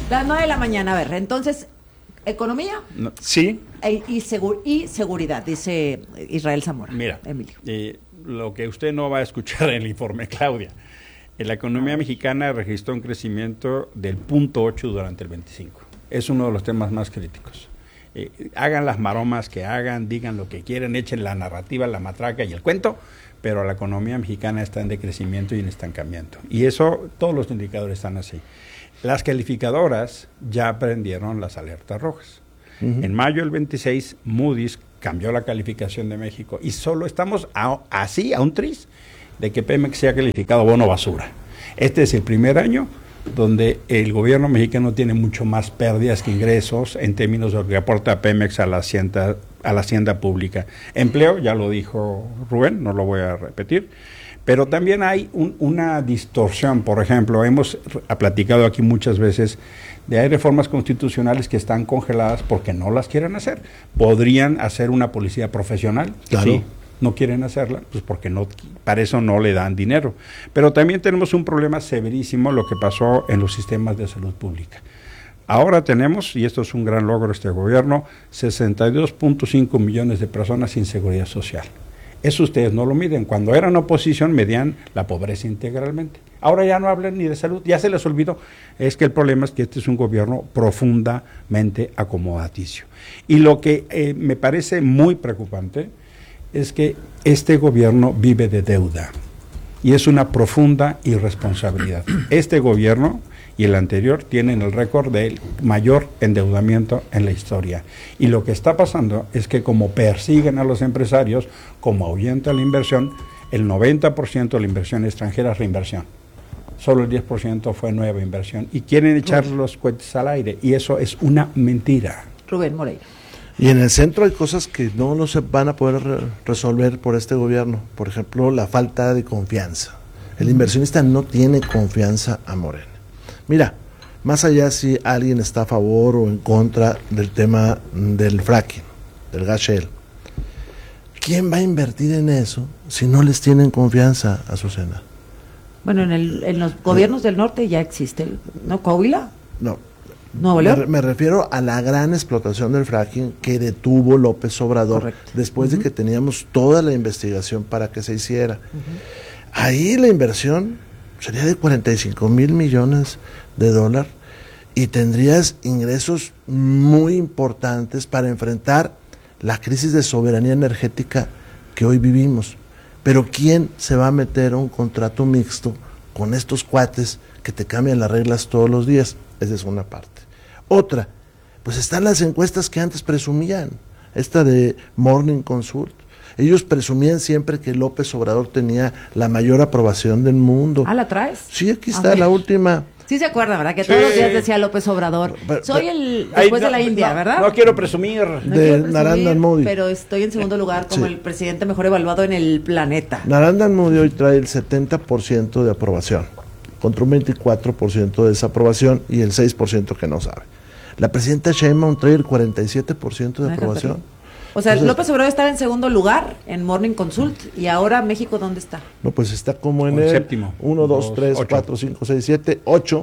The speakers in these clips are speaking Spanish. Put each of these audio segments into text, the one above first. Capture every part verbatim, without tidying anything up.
Las nueve de la mañana, a ver, entonces, ¿economía? No, sí. E, y, segur, y seguridad, dice Israel Zamora. Mira, Emilio. Eh, lo que usted no va a escuchar en el informe, Claudia. La economía mexicana registró un crecimiento del punto ocho durante el veinticinco. Es uno de los temas más críticos. Eh, hagan las maromas que hagan, digan lo que quieran, echen la narrativa, la matraca y el cuento, pero la economía mexicana está en decrecimiento y en estancamiento. Y eso, todos los indicadores están así. Las calificadoras ya aprendieron las alertas rojas. Uh-huh. En mayo del veintiséis, Moody's cambió la calificación de México y solo estamos a, así, a un tris de que Pemex sea calificado bono basura. Este es el primer año donde el gobierno mexicano tiene mucho más pérdidas que ingresos en términos de lo que aporta Pemex a la hacienda, a la hacienda pública. Empleo, ya lo dijo Rubén, no lo voy a repetir, pero también hay un, una distorsión. Por ejemplo, hemos platicado aquí muchas veces de hay reformas constitucionales que están congeladas porque no las quieren hacer. ¿Podrían hacer una policía profesional? Claro. Sí. No quieren hacerla, pues porque no, para eso no le dan dinero. Pero también tenemos un problema severísimo, lo que pasó en los sistemas de salud pública. Ahora tenemos, y esto es un gran logro de este gobierno, sesenta y dos punto cinco millones de personas sin seguridad social. Eso ustedes no lo miden. Cuando eran oposición medían la pobreza integralmente. Ahora ya no hablan ni de salud, ya se les olvidó. Es que el problema es que este es un gobierno profundamente acomodaticio. Y lo que eh, me parece muy preocupante es que este gobierno vive de deuda y es una profunda irresponsabilidad. Este gobierno y el anterior tienen el récord del mayor endeudamiento en la historia. Y lo que está pasando es que como persiguen a los empresarios, como ahuyenta la inversión, el noventa por ciento de la inversión extranjera es reinversión. Solo el diez por ciento fue nueva inversión y quieren echar los cohetes al aire y eso es una mentira. Rubén Moreira. Y en el centro hay cosas que no, no se van a poder re- resolver por este gobierno. Por ejemplo, la falta de confianza. El inversionista no tiene confianza a Morena. Mira, más allá si alguien está a favor o en contra del tema del fracking, del gas shale, ¿quién va a invertir en eso si no les tienen confianza, Azucena? Bueno, en, el, en los gobiernos del norte ya existe, ¿no? ¿Coahuila? No. ¿Nuevo León? Me, me refiero a la gran explotación del fracking que detuvo López Obrador. Correcto. Después uh-huh. de que teníamos toda la investigación para que se hiciera. Uh-huh. Ahí la inversión sería de cuarenta y cinco mil millones de dólares y tendrías ingresos muy importantes para enfrentar la crisis de soberanía energética que hoy vivimos. Pero ¿quién se va a meter a un contrato mixto con estos cuates que te cambian las reglas todos los días? Esa es una parte. Otra, pues están las encuestas que antes presumían, esta de Morning Consult. Ellos presumían siempre que López Obrador tenía la mayor aprobación del mundo. Ah, ¿la traes? Sí, aquí está la última. Sí se acuerda, ¿verdad? Que sí. todos los días decía López Obrador. Pero, Soy el después ay, no, de la India, no, ¿verdad? No quiero presumir. No de quiero presumir, Narendra Modi. Pero estoy en segundo lugar como sí. el presidente mejor evaluado en el planeta. Narendra Modi hoy trae el setenta por ciento de aprobación, contra un veinticuatro por ciento de desaprobación y el seis por ciento que no sabe. La presidenta Sheinbaum trae el cuarenta y siete por ciento de aprobación. O sea, Entonces, López Obrador estaba en segundo lugar en Morning Consult y ahora México, ¿dónde está? No, pues está como en o el séptimo. uno, dos, tres, cuatro, cinco, seis, siete, ocho.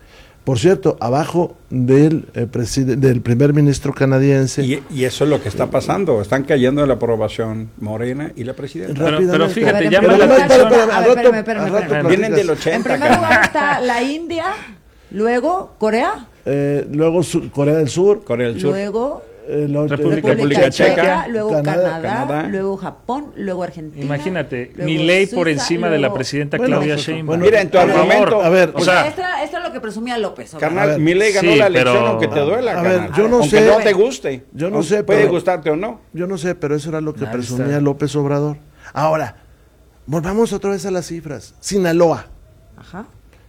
Por cierto, abajo del, eh, preside- del primer ministro canadiense. Y, y eso es lo que está pasando. Están cayendo en la aprobación Morena y la presidenta. Pero, pero fíjate, ver, ya en me primer la lugar atención. está- a ver, espérame, espérame, espérame. Vienen del En ochenta, primer lugar está la India, luego Corea, Eh, luego Sur- Corea del Sur. Corea del Sur. luego eh, lo- República- República Checa, luego Canadá, Canadá, Canadá. luego Japón, luego Argentina. Imagínate, luego mi ley por Suiza, encima de la luego- presidenta Bueno, Claudia pues, Sheinbaum. bueno, Mira, en tu Por favor. argumento, a ver, O o sea, sea, esto, esto es lo que presumía López Obrador. carnal, A ver, Milei ganó sí, la elección pero- aunque te duela, A ver, carnal. yo no aunque sé- no te guste. yo no sé, Puede pero- gustarte o no. Yo no sé, pero eso era lo que Ahí presumía está. López Obrador. Ahora, volvamos otra vez a las cifras. Sinaloa, Ajá.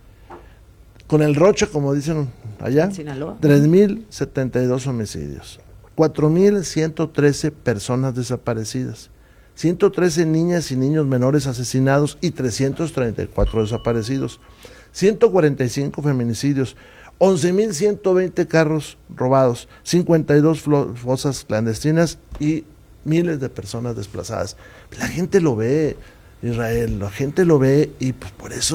con el Rocha, como dicen allá, Sinaloa. tres mil setenta y dos homicidios, cuatro mil ciento trece personas desaparecidas, ciento trece niñas y niños menores asesinados y trescientos treinta y cuatro desaparecidos, ciento cuarenta y cinco feminicidios, once mil ciento veinte carros robados, cincuenta y dos flo- fosas clandestinas y miles de personas desplazadas. La gente lo ve, Israel, la gente lo ve y pues por eso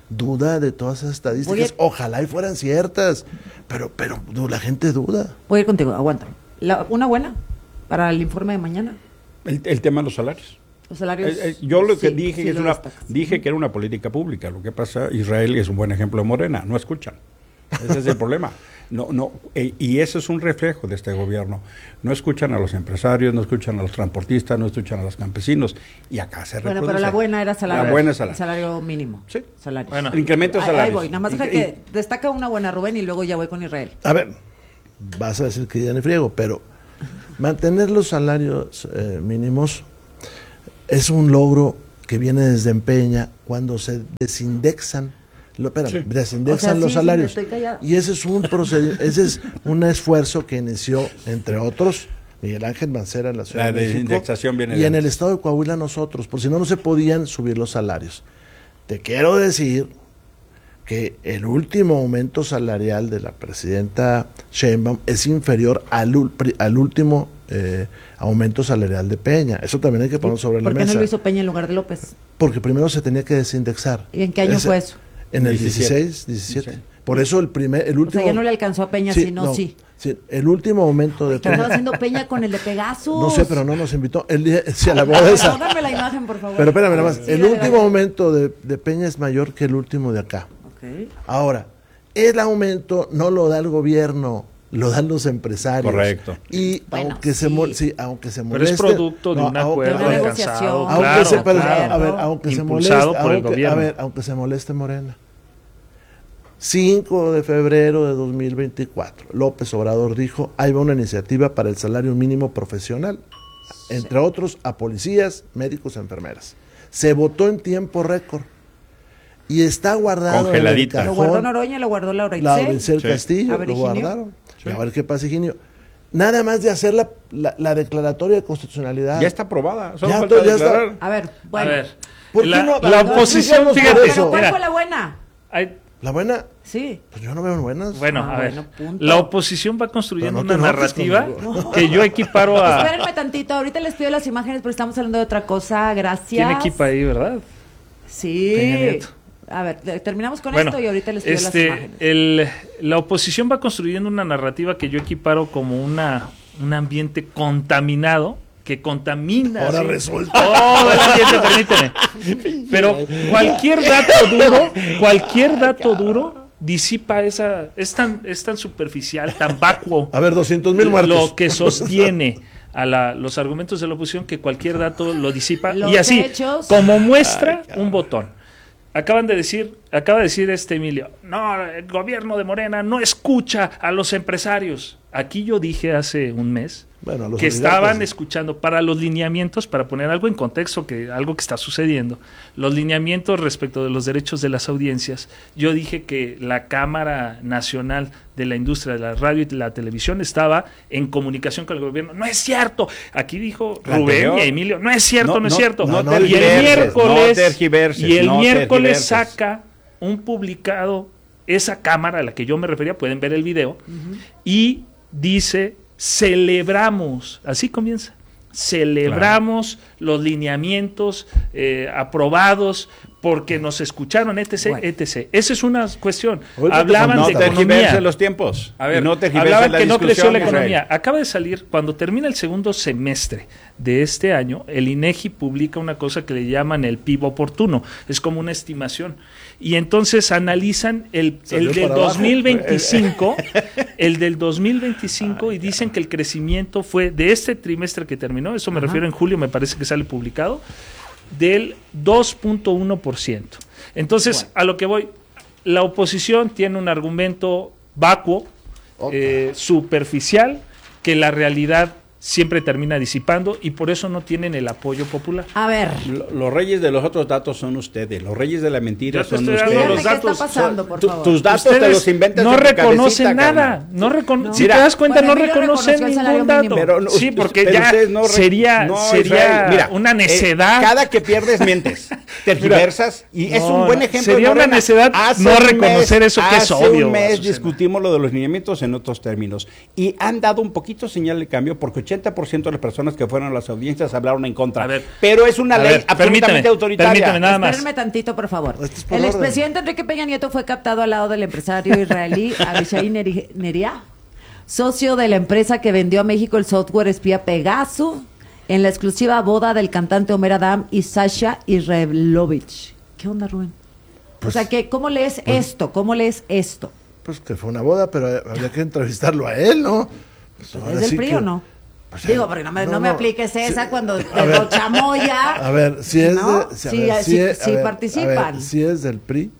duda de todas esas estadísticas. Oye, ojalá y fueran ciertas, pero, pero la gente duda. Voy a ir contigo, aguanta. La, ¿Una buena para el informe de mañana? El, el tema de los salarios. Los salarios. Eh, eh, yo lo que sí, dije sí es lo una, destacas. dije que era una política pública. Lo que pasa, Israel es un buen ejemplo de Morena, no escuchan. Ese es el problema. No, no, eh, y eso es un reflejo de este gobierno. No escuchan a los empresarios, no escuchan a los transportistas, no escuchan a los campesinos. Y acá se Bueno, reproduce. pero la buena era salario. La buena es salario. Salario mínimo. Sí. Salario. Bueno. El incremento de Ahí- salarios. Ahí voy, nada más deja Y- que destaca una buena, Rubén, y luego ya voy con Israel. A ver, vas a decir que ya ni friego, pero mantener los salarios eh, mínimos es un logro que viene desde Empeña cuando se desindexan, lo, espérame, Sí. desindexan O sea, sí, los sí, salarios. estoy callada. Y ese es un proced- ese es un esfuerzo que inició, entre otros, Miguel Ángel Mancera en la Ciudad La de México, desindexación viene y de en el antes. estado de Coahuila nosotros, por si no, no se podían subir los salarios. Te quiero decir que el último aumento salarial de la presidenta Sheinbaum es inferior al, ul- pri- al último eh, aumento salarial de Peña. Eso también hay que poner sobre la ¿Por qué mesa. no lo hizo Peña en lugar de López? Porque primero se tenía que desindexar. ¿Y en qué año Ese- fue eso? En el diecisiete. dieciséis, diecisiete. Por eso el primer, el O último... sea, ya no le alcanzó a Peña, sino sí. sí, el último aumento de ¿Qué andaba Peña... haciendo Peña con el de Pegasus? No sé, pero no nos invitó. El día, sí, a la A boda ver, esa. dame la imagen, por favor. Pero espérame nada más. Sí, El dale, último dale. aumento de, de Peña es mayor que el último de acá. Ok. Ahora, el aumento no lo da el gobierno, lo dan los empresarios. Correcto. Y Bueno, aunque se sí. mol- sí, aunque se Pero moleste, es producto de no, un aunque- acuerdo De una alcanzado. negociación. aunque Claro, se, pero, claro. a ver, aunque se moleste, Impulsado por el aunque, a gobierno. ver, aunque se moleste Morena. cinco de febrero de dos mil veinticuatro, López Obrador dijo, ahí va una iniciativa para el salario mínimo profesional, entre otros a policías, médicos, enfermeras. Se votó en tiempo récord y está guardado Congeladita. en el Lo cajón. guardó Noroña, lo guardó Laura Laura Itzel. Itzel Sí. Castillo, A ver, lo Higinio. guardaron. Y a ver qué pasa, Higinio. Nada más de hacer la, la, la declaratoria de constitucionalidad. Ya está aprobada. Solo Ya falta to- ya está. declarar. A ver, bueno. A ver, ¿Por qué la, no? la No, oposición, explícanos por fíjate, eso. ¿Pero cuál mira, fue la buena? hay- La buena, Sí. pues yo no veo buenas. bueno, Ah, a ver, bueno, punto. la oposición va construyendo Pero no te una enojes narrativa conmigo. que yo equiparo a... Espérenme tantito, ahorita les pido las imágenes, pero estamos hablando de otra cosa. Gracias. ¿Quién equipa ahí, verdad? Peña Sí. Nieto. A ver, te- terminamos con Bueno, esto y ahorita les pido las este, imágenes. el, la oposición va construyendo una narrativa que yo equiparo como una, un ambiente contaminado que contamina. Ahora ¿sí? resulta. Todo el ambiente, permíteme. Pero cualquier dato duro, cualquier dato duro disipa esa, es tan, es tan superficial, tan vacuo. A ver, doscientos mil muertos. Lo que sostiene a la, los argumentos de la oposición, que cualquier dato lo disipa. Los y así, hechos. como muestra, un botón. Acaban de decir, acaba de decir este Emilio, no, el gobierno de Morena no escucha a los empresarios. Aquí yo dije hace un mes Bueno, a los que oligarcas. estaban escuchando para los lineamientos, para poner algo en contexto, que algo que está sucediendo, los lineamientos respecto de los derechos de las audiencias. Yo dije que la Cámara Nacional de la Industria de la Radio y la Televisión estaba en comunicación con el gobierno. No es cierto. Aquí dijo La Rubén anterior. y Emilio, no es cierto, no, No, es no, cierto. no y el tergiverses, miércoles, no tergiverses, y el no miércoles tergiverses. saca un publicado, esa cámara a la que yo me refería, pueden ver el video, y dice, celebramos, así comienza, celebramos los lineamientos eh, aprobados porque nos escucharon, etc, Bueno. etcétera. Esa es una cuestión. Ahorita Hablaban No de tergiverse economía. los tiempos. A ver, Y no tergiverse hablaban la que no creció discusión, la Israel. economía. Acaba de salir, cuando termina el segundo semestre de este año, el INEGI publica una cosa que le llaman el P I B oportuno. Es como una estimación. Y entonces analizan el, Salió el del para abajo. dos mil veinticinco, el del dos mil veinticinco, y dicen que el crecimiento fue de este trimestre que terminó, eso me Ajá. refiero en julio, me parece que sale publicado, del dos punto uno por ciento. Entonces, Bueno. a lo que voy, la oposición tiene un argumento vacuo, Otra. eh, superficial, que la realidad siempre termina disipando y por eso no tienen el apoyo popular. A ver, Lo- Los reyes de los otros datos son ustedes. Los reyes de la mentira Yo te son estoy dando ustedes. los díganme qué datos está pasando, por Tu- favor. tus datos te Ustedes los inventas no en tu reconocen cabecita, nada, carnal. no recono- No. si Mira, te das cuenta bueno, no Emilio reconocen reconoció el salario ningún dato. mínimo. Pero no, sí, porque pero ya ustedes no re- sería, no, sería Israel, mira, una eh, necedad. cada que pierdes mientes, tergiversas y es No, un buen no, ejemplo. sería de una Morena. necedad Hace no un reconocer mes- eso que es Hace obvio, un mes Azucena. discutimos lo de los lineamientos en otros términos y han dado un poquito señal de cambio porque ochenta por ciento de las personas que fueron a las audiencias hablaron en contra. A ver, pero es una ley ver, absolutamente permítame, autoritaria. Permítame nada más. Espérenme tantito, por favor. Esto es por El orden. expresidente Enrique Peña Nieto fue captado al lado del empresario israelí Avishai Neri- Neria, socio de la empresa que vendió a México el software espía Pegasus, en la exclusiva boda del cantante Omer Adam y Sasha Izraelovich. ¿Qué onda, Rubén? Pues- o sea, que, ¿cómo lees esto? ¿Cómo lees esto? Pues que fue una boda, pero había que entrevistarlo a él, ¿no? Pues ahora ¿Es del sí P R I que- o no? o sea, Digo, porque no me, no no, me no. apliques esa Sí. cuando A te ver. lo chamoya. A ver, si es ¿no? de, si, a Sí, ver, sí, si es- sí a ver, participan. a ver, si es del P R I,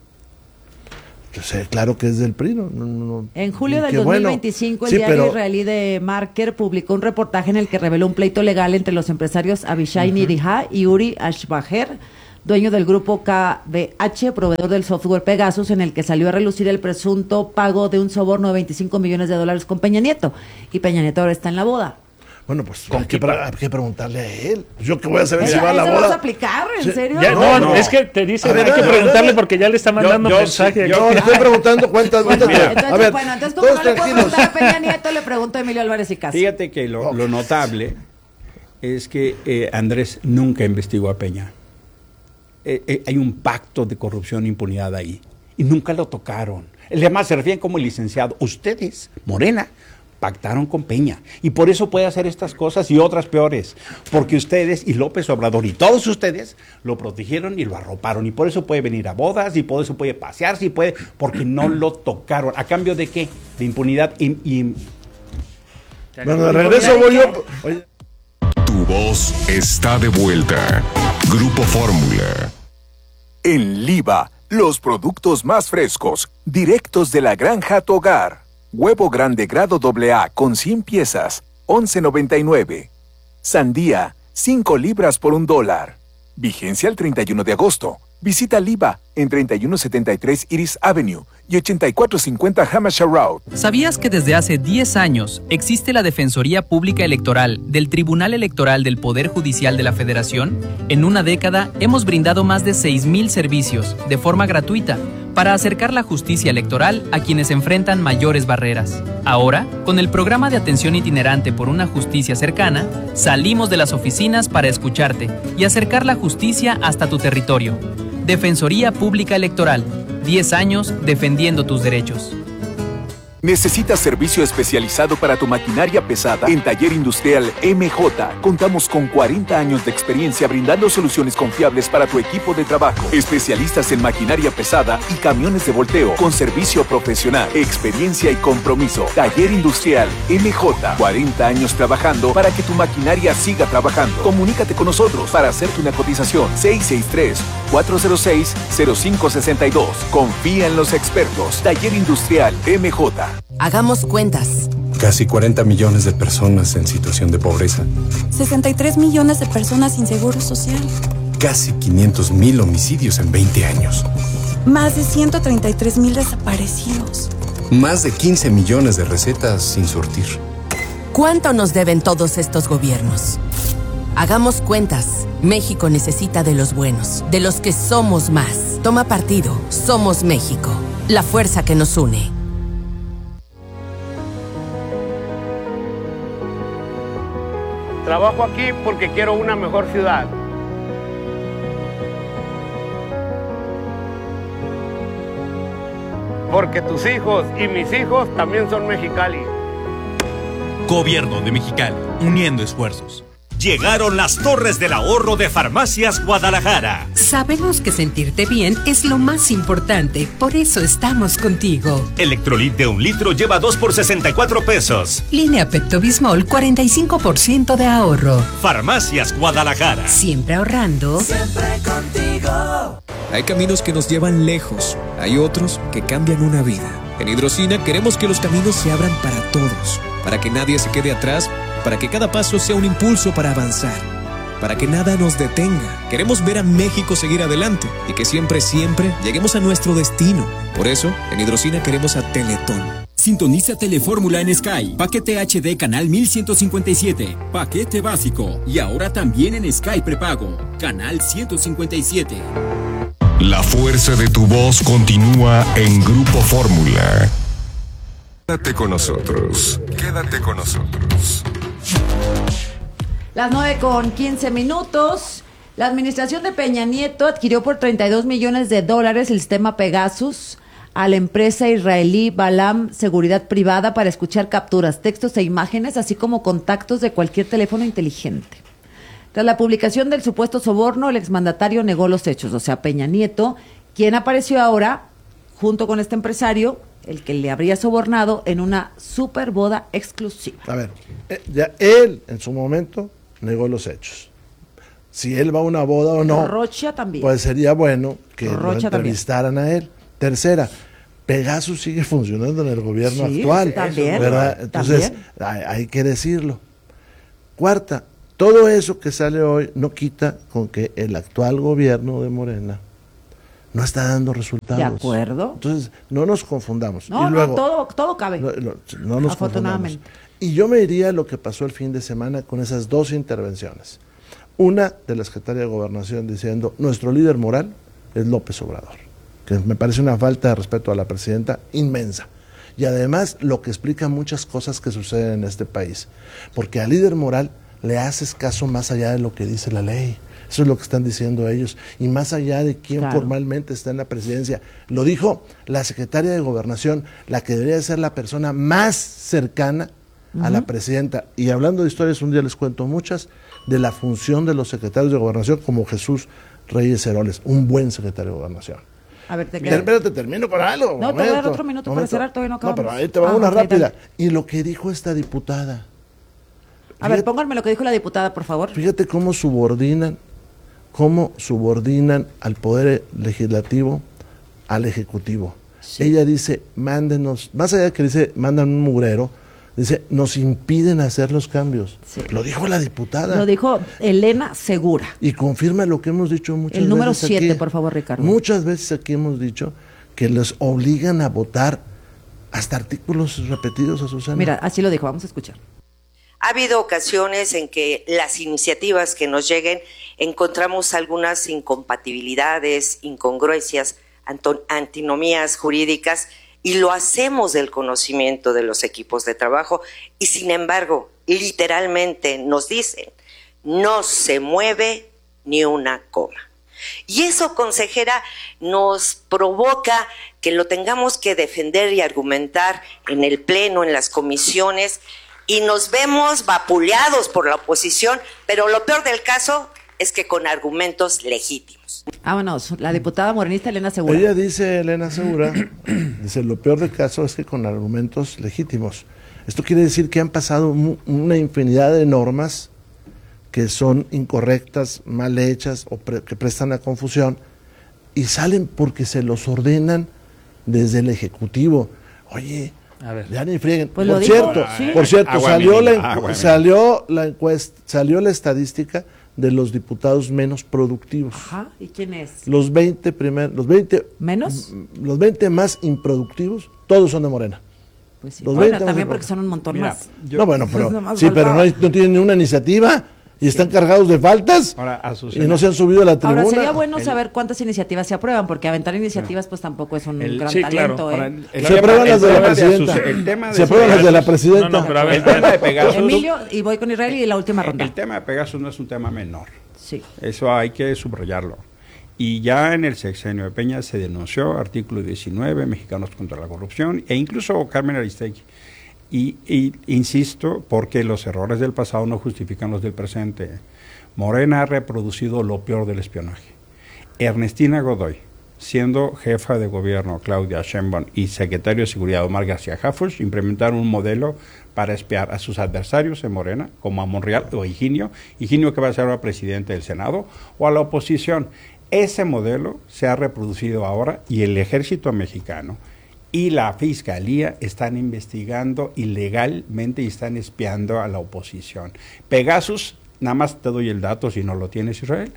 yo sé, claro que es del P R I, no, no, no. En julio Y del qué dos mil bueno. veinticinco, el Sí, diario pero- israelí de Marker publicó un reportaje en el que reveló un pleito legal entre los empresarios Avishai Niriha y Uri Ashbaher, dueño del grupo K B H, proveedor del software Pegasus, en el que salió a relucir el presunto pago de un soborno de veinticinco millones de dólares con Peña Nieto. Y Peña Nieto ahora está en la boda. Bueno, pues ¿Con hay que, qué pre- hay que preguntarle a él. Yo qué voy a saber si ¿Esa, va a la esa vas boda. a aplicar? ¿En Sí. serio? Ya, No, no, no. es que te dice, A ver, hay que a ver, preguntarle a ver. porque ya le está mandando yo un sí, mensaje. yo- No, le estoy preguntando cuántas, cuántas Bueno, veces. entonces, A ver, bueno, entonces como todos no le puedo tranquilos. preguntar a Peña Nieto, le pregunto a Emilio Álvarez y Casa. Fíjate que lo, lo notable es que eh, Andrés nunca investigó a Peña. Eh, eh, hay un pacto de corrupción e impunidad ahí. Y nunca lo tocaron. Además, se refieren como licenciado. Ustedes, Morena, pactaron con Peña. Y por eso puede hacer estas cosas y otras peores. Porque ustedes y López Obrador y todos ustedes lo protegieron y lo arroparon. Y por eso puede venir a bodas y por eso puede pasearse y puede... Porque no lo tocaron. ¿A cambio de qué? De impunidad y... y Bueno, de regreso voy yo. Oye. Tu voz está de vuelta. Grupo Fórmula. En Liva, los productos más frescos, directos de la granja a tu hogar. Huevo grande grado doble A con cien piezas, once noventa y nueve. Sandía, cinco libras por un dólar. Vigencia el treinta y uno de agosto. Visita Liva en treinta y uno setenta y tres Iris Avenue y ochenta y cuatro cincuenta Hampshire Road. ¿Sabías que desde hace diez años existe la Defensoría Pública Electoral del Tribunal Electoral del Poder Judicial de la Federación? En una década hemos brindado más de seis mil servicios de forma gratuita para acercar la justicia electoral a quienes enfrentan mayores barreras. Ahora, con el programa de atención itinerante por una justicia cercana, salimos de las oficinas para escucharte y acercar la justicia hasta tu territorio. Defensoría Pública Electoral. diez años defendiendo tus derechos. ¿Necesitas servicio especializado para tu maquinaria pesada? En Taller Industrial M J contamos con cuarenta años de experiencia brindando soluciones confiables para tu equipo de trabajo. Especialistas en maquinaria pesada y camiones de volteo con servicio profesional, experiencia y compromiso. Taller Industrial M J, cuarenta años trabajando para que tu maquinaria siga trabajando. Comunícate con nosotros para hacerte una cotización. seis seis tres, cuatro cero seis, cero cinco seis dos. Confía en los expertos. Taller Industrial M J. Hagamos cuentas. Casi cuarenta millones de personas en situación de pobreza. sesenta y tres millones de personas sin seguro social. Casi quinientos mil homicidios en veinte años. Más de ciento treinta y tres mil desaparecidos. Más de quince millones de recetas sin surtir. ¿Cuánto nos deben todos estos gobiernos? Hagamos cuentas. México necesita de los buenos, de los que somos más. Toma partido. Somos México. La fuerza que nos une. Trabajo aquí porque quiero una mejor ciudad. Porque tus hijos y mis hijos también son Mexicali. Gobierno de Mexicali, uniendo esfuerzos. Llegaron las torres del ahorro de Farmacias Guadalajara. Sabemos que sentirte bien es lo más importante, por eso estamos contigo. Electrolit de un litro lleva dos por sesenta y cuatro pesos. Línea Pepto-Bismol, cuarenta y cinco por ciento de ahorro. Farmacias Guadalajara. Siempre ahorrando. Siempre contigo. Hay caminos que nos llevan lejos, hay otros que cambian una vida. En Hidrocina queremos que los caminos se abran para todos, para que nadie se quede atrás, para que cada paso sea un impulso para avanzar, para que nada nos detenga. Queremos ver a México seguir adelante y que siempre, siempre lleguemos a nuestro destino. Por eso, en Hidrocina queremos a Teletón. Sintoniza Telefórmula en Sky. Paquete H D Canal mil ciento cincuenta y siete. Paquete básico. Y ahora también en Sky Prepago. Canal ciento cincuenta y siete. La fuerza de tu voz continúa en Grupo Fórmula. Quédate con nosotros. Quédate con nosotros. Las nueve con quince minutos. La administración de Peña Nieto adquirió por treinta y dos millones de dólares el sistema Pegasus a la empresa israelí Balam Seguridad Privada para escuchar capturas, textos e imágenes, así como contactos de cualquier teléfono inteligente. Tras la publicación del supuesto soborno, el exmandatario negó los hechos, o sea, Peña Nieto, quien apareció ahora junto con este empresario, el que le habría sobornado en una super boda exclusiva. A ver, eh, ya él en su momento negó los hechos. Si él va a una boda o no, Rocha también. Pues sería bueno que Rocha lo entrevistaran también a él. Tercera, Pegasus sigue funcionando en el gobierno sí, actual, también, ¿verdad? Entonces, hay, hay que decirlo. Cuarta, todo eso que sale hoy no quita con que el actual gobierno de Morena no está dando resultados. De acuerdo. Entonces, no nos confundamos. No, y luego, no, todo, todo cabe. No, no, no nos afortunadamente. confundamos. Y yo me diría lo que pasó el fin de semana con esas dos intervenciones. Una de la Secretaría de Gobernación diciendo, nuestro líder moral es López Obrador, que me parece una falta de respeto a la presidenta inmensa. Y además lo que explica muchas cosas que suceden en este país. Porque al líder moral le haces caso más allá de lo que dice la ley. Eso es lo que están diciendo ellos. Y más allá de quién claro. formalmente está en la presidencia. Lo dijo la Secretaria de Gobernación, la que debería ser la persona más cercana a la presidenta. Y hablando de historias, un día les cuento muchas de la función de los secretarios de Gobernación, como Jesús Reyes Heroles, un buen secretario de Gobernación. A ver, te Mira, espérate, termino con algo. No, momento, te voy a dar otro minuto momento. para cerrar, todavía no acabamos. No, pero ahí te va ah, una okay, rápida. Dale. Y lo que dijo esta diputada. A fíjate, ver, pónganme lo que dijo la diputada, por favor. Fíjate cómo subordinan, cómo subordinan al Poder Legislativo al Ejecutivo. Sí. Ella dice, mándenos, más allá de que dice, mandan un mugrero, dice, nos impiden hacer los cambios. Sí. Lo dijo la diputada. Lo dijo Elena Segura. Y confirma lo que hemos dicho muchas veces. El número siete, por favor, Ricardo. Muchas veces aquí hemos dicho que les obligan a votar hasta artículos repetidos, a Susana. Mira, así lo dijo, vamos a escuchar. Ha habido ocasiones en que las iniciativas que nos lleguen encontramos algunas incompatibilidades, incongruencias, antinomías jurídicas, y lo hacemos del conocimiento de los equipos de trabajo, y sin embargo, literalmente nos dicen, no se mueve ni una coma. Y eso, consejera, nos provoca que lo tengamos que defender y argumentar en el pleno, en las comisiones, y nos vemos vapuleados por la oposición, pero lo peor del caso es que con argumentos legítimos. Vámonos, la diputada morenista Elena Segura. Ella dice, Elena Segura, dice, lo peor del caso es que con argumentos legítimos. Esto quiere decir que han pasado mu- una infinidad de normas que son incorrectas, mal hechas o pre- que prestan a confusión y salen porque se los ordenan desde el Ejecutivo. Oye, a ver. Ya ni frieguen. Pues por, lo cierto, dijo, ¿sí? por cierto, Agua salió mínima, la, agua salió la encuesta, salió la estadística de los diputados menos productivos. Ajá, ¿y quién es? Los veinte primeros, los veinte ¿menos? Los veinte más improductivos, todos son de Morena. Pues sí. Los Bueno, veinte también porque son un montón Mira, más. Yo, no, bueno, pero no sí, pero no, hay, no tienen ni una iniciativa y están sí. cargados de faltas. Ahora, y no se han subido a la tribuna. Ahora sería bueno el, saber cuántas iniciativas se aprueban, porque aventar iniciativas pues tampoco es un el, gran sí, talento. Claro. ¿eh? Ahora, el, el se aprueban las de la presidenta. El tema de se aprueban las de la presidenta. No, no, pero a ver, el tema de Pegasus. Emilio, y voy con Israel y la última ronda. El, el tema de Pegasus no es un tema menor. Sí. Eso hay que subrayarlo. Y ya en el sexenio de Peña se denunció artículo diecinueve, Mexicanos contra la Corrupción, e incluso Carmen Aristegui. Y, y insisto, porque los errores del pasado no justifican los del presente. Morena ha reproducido lo peor del espionaje. Ernestina Godoy, siendo jefa de gobierno Claudia Sheinbaum y secretario de Seguridad Omar García Harfuch, implementaron un modelo para espiar a sus adversarios en Morena, como a Monreal o a Higinio, Higinio que va a ser ahora presidente del Senado, o a la oposición. Ese modelo se ha reproducido ahora y el ejército mexicano y la fiscalía están investigando ilegalmente y están espiando a la oposición. Pegasus, nada más te doy el dato si no lo tienes, Israel,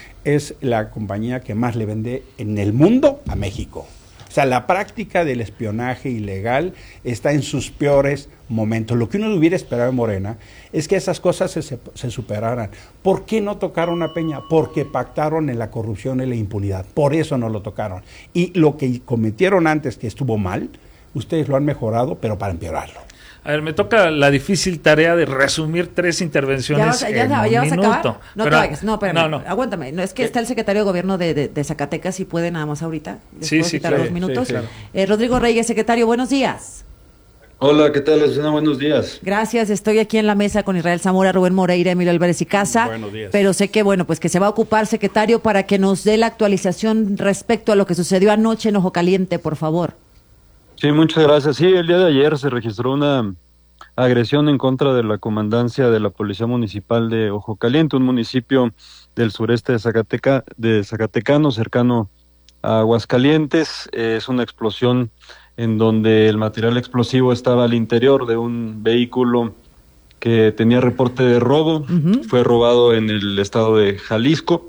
es la compañía que más le vende en el mundo a México. O sea, la práctica del espionaje ilegal está en sus peores momentos. Lo que uno hubiera esperado en Morena es que esas cosas se, se superaran. ¿Por qué no tocaron a Peña? Porque pactaron en la corrupción y la impunidad. Por eso no lo tocaron. Y lo que cometieron antes, que estuvo mal, ustedes lo han mejorado, pero para empeorarlo. A ver, me toca la difícil tarea de resumir tres intervenciones ¿Ya vas, a- ya, en ya un vas a minuto. acabar? No Pero- te vayas, no, espérame, no, no. aguántame. No, es que está el secretario de Gobierno de, de, de Zacatecas y puede nada más ahorita. ¿Les Sí, puedo sí, quitar claro. dos minutos? Sí, claro. Eh, Rodrigo Reyes, secretario, buenos días. Hola, ¿qué tal, Azucena? Buenos días. Gracias, estoy aquí en la mesa con Israel Zamora, Rubén Moreira, Emilio Álvarez y Casa. Buenos días. Pero sé que, bueno, pues que se va a ocupar, secretario, para que nos dé la actualización respecto a lo que sucedió anoche en Ojo Caliente, por favor. Sí, muchas gracias. Sí, el día de ayer se registró una agresión en contra de la comandancia de la Policía Municipal de Ojo Caliente, un municipio del sureste de Zacateca, de Zacatecano, cercano a Aguascalientes. Eh, es una explosión en donde el material explosivo estaba al interior de un vehículo que tenía reporte de robo. Uh-huh. Fue robado en el estado de Jalisco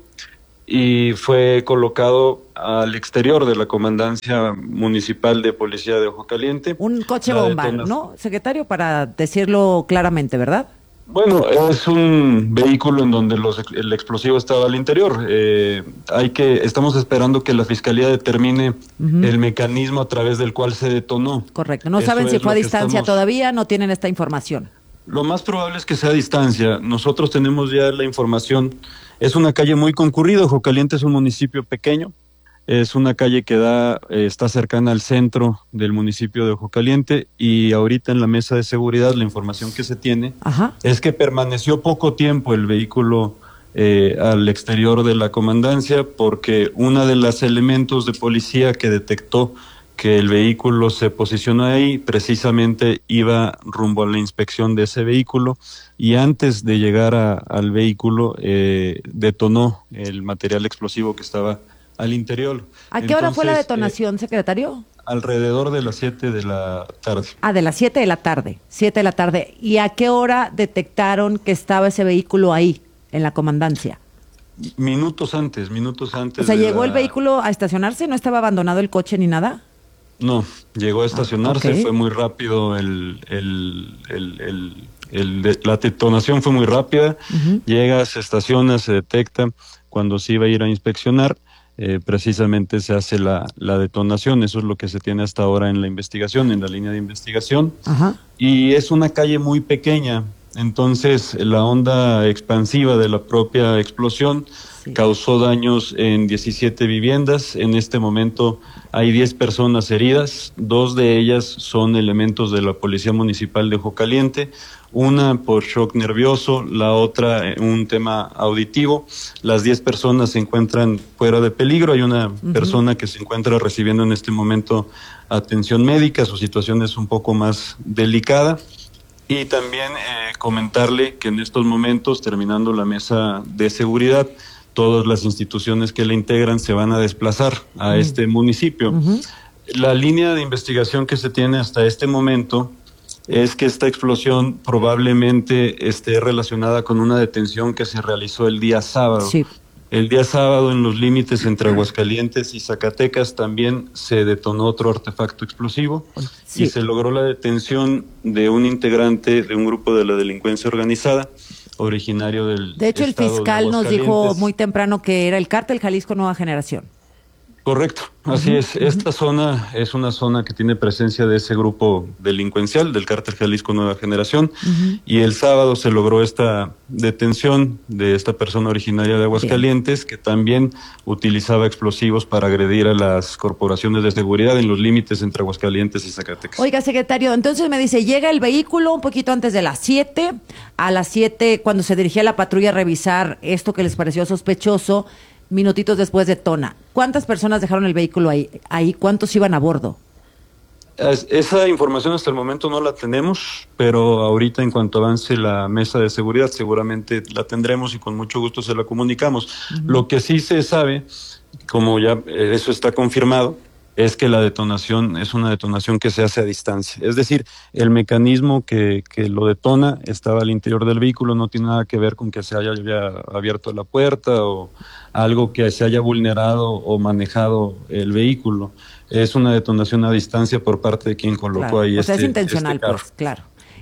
y fue colocado al exterior de la Comandancia Municipal de Policía de Ojo Caliente. Un coche La bomba, detona- ¿no, secretario? Para decirlo claramente, ¿verdad? Bueno, es un vehículo en donde los, el explosivo estaba al interior. Eh, hay que, estamos esperando que la Fiscalía determine Ujú. el mecanismo a través del cual se detonó. Correcto. No Eso saben si es fue a lo que distancia estamos- todavía, no tienen esta información. Lo más probable es que sea a distancia. Nosotros tenemos ya la información. Es una calle muy concurrida. Ojo Caliente es un municipio pequeño. Es una calle que da, eh, está cercana al centro del municipio de Ojo Caliente, y ahorita en la mesa de seguridad la información que se tiene Ajá. es que permaneció poco tiempo el vehículo eh, al exterior de la comandancia, porque uno de los elementos de policía que detectó que el vehículo se posicionó ahí precisamente iba rumbo a la inspección de ese vehículo, y antes de llegar a- al vehículo eh, detonó el material explosivo que estaba al interior. ¿A qué hora fue la Entonces, detonación, secretario? eh, alrededor de las siete de la tarde. Ah, de las siete de la tarde, siete de la tarde. ¿Y a qué hora detectaron que estaba ese vehículo ahí, en la comandancia? Minutos antes, minutos antes. O sea, de ¿llegó la- el vehículo a estacionarse? ¿No estaba abandonado el coche ni nada? No, llegó a estacionarse, Ah, ok. fue muy rápido, el, el, el, el, el de- la detonación fue muy rápida. Ujú. Llega, se estaciona, se detecta. Cuando se iba a ir a inspeccionar, eh, precisamente se hace la, la detonación. Eso es lo que se tiene hasta ahora en la investigación, en la línea de investigación. Ajá. Y es una calle muy pequeña, entonces la onda expansiva de la propia explosión causó daños en diecisiete viviendas. En este momento hay diez personas heridas, dos de ellas son elementos de la Policía Municipal de Ojo Caliente, una por shock nervioso, la otra eh, un tema auditivo. Las diez personas se encuentran fuera de peligro. Hay una Ujú. persona que se encuentra recibiendo en este momento atención médica, su situación es un poco más delicada. Y también eh, comentarle que en estos momentos, terminando la mesa de seguridad, todas las instituciones que la integran se van a desplazar a Mm. este municipio. La línea de investigación que se tiene hasta este momento es que esta explosión probablemente esté relacionada con una detención que se realizó el día sábado. Sí. El día sábado, en los límites entre Aguascalientes y Zacatecas, también se detonó otro artefacto explosivo Sí. y se logró la detención de un integrante de un grupo de la delincuencia organizada, originario del De hecho, el estado de fiscal nos dijo Aguascalientes. muy temprano que era el cártel Jalisco Nueva Generación. Correcto, así es. Esta zona es una zona que tiene presencia de ese grupo delincuencial del Cártel Jalisco Nueva Generación, y el sábado se logró esta detención de esta persona originaria de Aguascalientes que también utilizaba explosivos para agredir a las corporaciones de seguridad en los límites entre Aguascalientes y Zacatecas. Oiga, secretario, entonces me dice, llega el vehículo un poquito antes de las siete, a las siete, cuando se dirigía la patrulla a revisar esto que les pareció sospechoso, minutitos después detona. ¿Cuántas personas dejaron el vehículo ahí? ahí? ¿Cuántos iban a bordo? Es- Esa información hasta el momento no la tenemos, pero ahorita en cuanto avance la mesa de seguridad seguramente la tendremos y con mucho gusto se la comunicamos. Lo que sí se sabe, como ya eh, eso está confirmado, es que la detonación es una detonación que se hace a distancia. Es decir, el mecanismo que, que lo detona estaba al interior del vehículo, no tiene nada que ver con que se haya ya abierto la puerta o algo que se haya vulnerado o manejado el vehículo. Es una detonación a distancia por parte de quien colocó Claro. ahí O sea, este, es intencional, este carro. pues, claro.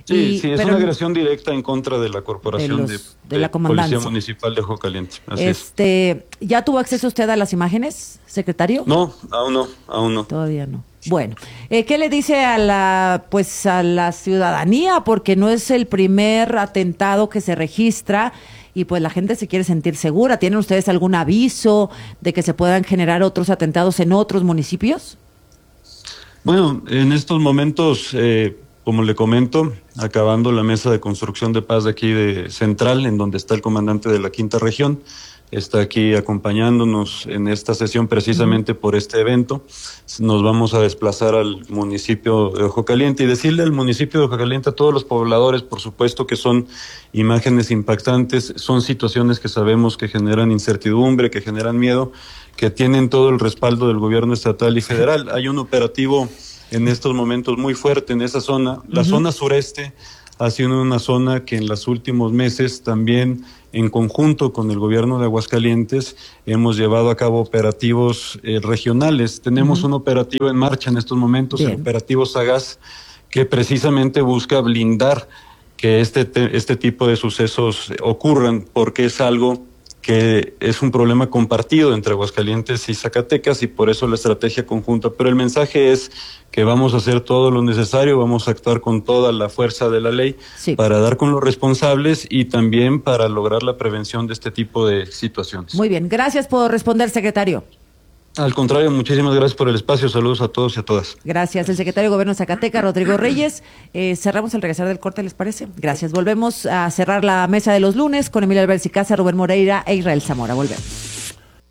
Sí, y, sí, es una agresión directa en contra de la corporación de, los, de, de la Policía Municipal de Ojo Caliente. Así este, es. ¿Ya tuvo acceso usted a las imágenes, secretario? No, aún no, aún no. Todavía no. Bueno, eh, ¿qué le dice a la, pues, a la ciudadanía? Porque no es el primer atentado que se registra y pues la gente se quiere sentir segura. ¿Tienen ustedes algún aviso de que se puedan generar otros atentados en otros municipios? Bueno, en estos momentos, eh, como le comento, acabando la mesa de construcción de paz de aquí de Central, en donde está el comandante de la Quinta Región, está aquí acompañándonos en esta sesión precisamente por este evento. Nos vamos a desplazar al municipio de Ojo Caliente y decirle al municipio de Ojo Caliente, a todos los pobladores, por supuesto que son imágenes impactantes, son situaciones que sabemos que generan incertidumbre, que generan miedo, que tienen todo el respaldo del gobierno estatal y federal. Hay un operativo en estos momentos muy fuerte en esa zona. La uh-huh. zona sureste ha sido una zona que en los últimos meses también, en conjunto con el gobierno de Aguascalientes, hemos llevado a cabo operativos eh, regionales. Tenemos uh-huh. un operativo en marcha en estos momentos, Bien. el operativo Sagaz, que precisamente busca blindar que este, te, este tipo de sucesos ocurran, porque es algo que es un problema compartido entre Aguascalientes y Zacatecas y por eso la estrategia conjunta. Pero el mensaje es que vamos a hacer todo lo necesario, vamos a actuar con toda la fuerza de la ley sí. para dar con los responsables y también para lograr la prevención de este tipo de situaciones. Muy bien, gracias por responder, secretario. Al contrario, muchísimas gracias por el espacio. Saludos a todos y a todas. Gracias. El secretario de Gobierno de Zacatecas, Rodrigo Reyes. Eh, cerramos al regresar del corte, ¿les parece? Gracias. Volvemos a cerrar la mesa de los lunes con Emilio Álvarez y Casa, Rubén Moreira e Israel Zamora. Volvemos.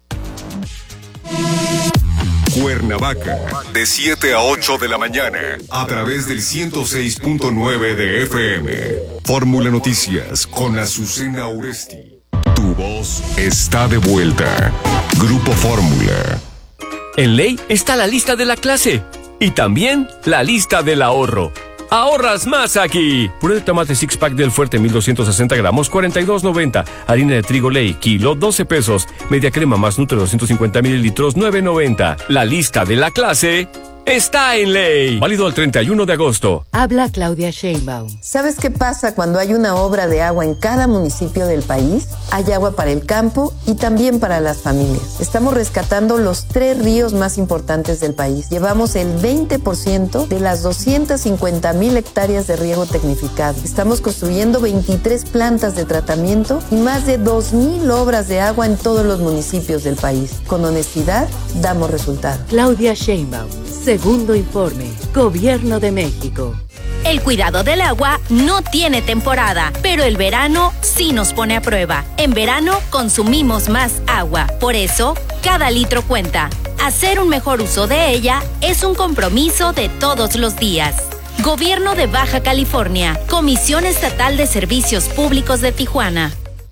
Cuernavaca, de siete a ocho de la mañana, a través del ciento seis punto nueve de F M. Fórmula Noticias con Azucena Oresti. Tu voz está de vuelta. Grupo Fórmula. En ley está la lista de la clase y también la lista del ahorro. ¡Ahorras más aquí! Puré de tomate six pack del Fuerte mil doscientos sesenta gramos, cuarenta y dos noventa. Harina de trigo Ley, kilo, doce pesos. Media crema más Nutre doscientos cincuenta mililitros, nueve noventa. La lista de la clase está en ley. Válido al treinta y uno de agosto. Habla Claudia Sheinbaum. ¿Sabes qué pasa cuando hay una obra de agua en cada municipio del país? Hay agua para el campo y también para las familias. Estamos rescatando los tres ríos más importantes del país. Llevamos el veinte por ciento de las doscientas cincuenta mil hectáreas de riego tecnificado. Estamos construyendo veintitrés plantas de tratamiento y más de dos mil obras de agua en todos los municipios del país. Con honestidad, damos resultados. Claudia Sheinbaum. Segundo informe, Gobierno de México. El cuidado del agua no tiene temporada, pero el verano sí nos pone a prueba. En verano consumimos más agua, por eso cada litro cuenta. Hacer un mejor uso de ella es un compromiso de todos los días. Gobierno de Baja California, Comisión Estatal de Servicios Públicos de Tijuana.